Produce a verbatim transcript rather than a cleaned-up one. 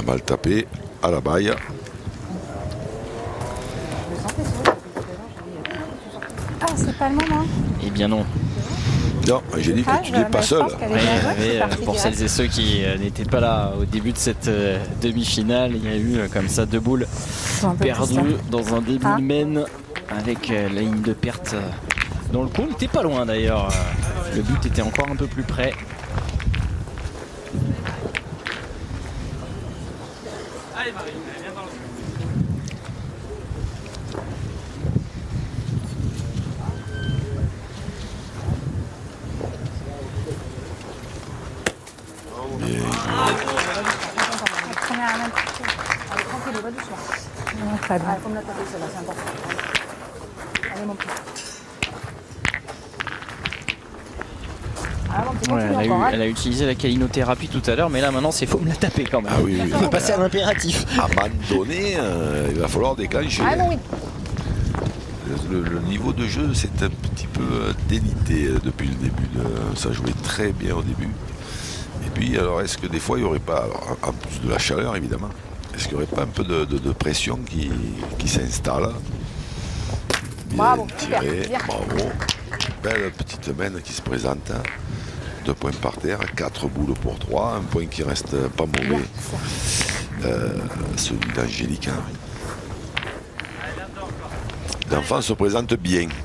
balle tapée à la baille. Ah, c'est pas le moment. Eh bien non. Non, j'ai dit que tu n'es pas seul. Ouais, avait, euh, pour celles et ceux qui euh, n'étaient pas là au début de cette euh, demi-finale, il y a eu euh, comme ça deux boules perdues dans un début ah. de main avec euh, la ligne de perte euh, dans le coup. On n'était pas loin d'ailleurs. Euh, le but était encore un peu plus près. Allez Marie, viens dans le Très bien. Ouais, elle, a eu, elle a utilisé la calinothérapie tout à l'heure, mais là maintenant c'est faut me la taper quand même. Ah oui, oui. On va passer à l'impératif. À un moment donné, euh, il va falloir déclencher. Ah non, oui. Le, le niveau de jeu s'est un petit peu délité depuis le début. De, ça jouait très bien au début. Et puis, alors, est-ce que des fois, il n'y aurait pas, alors, en plus de la chaleur évidemment, est-ce qu'il n'y aurait pas un peu de, de, de pression qui, qui s'installe? Bien bravo, tiré, super, bravo. Belle petite main qui se présente. Deux points par terre, quatre boules pour trois, un point qui reste pas mauvais. Euh, celui d'Angélique. L'enfant se présente bien.